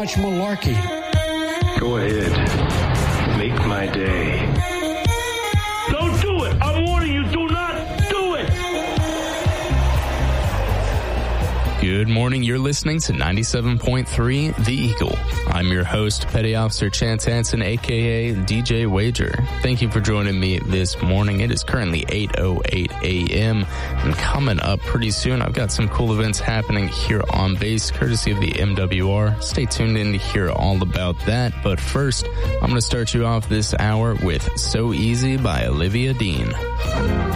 much malarkey. Go ahead. Make my day. Don't do it. I'm warning you. Do not do it. Good morning. You're listening to 97.3 The Eagle. I'm your host, Petty Officer Chance Hansen, a.k.a. DJ Wager. Thank you for joining me this morning. It is currently 8:08 a.m. And coming up pretty soon, I've got some cool events happening here on base, courtesy of the MWR. Stay tuned in to hear all about that. But first, I'm going to start you off this hour with So Easy by Olivia Dean.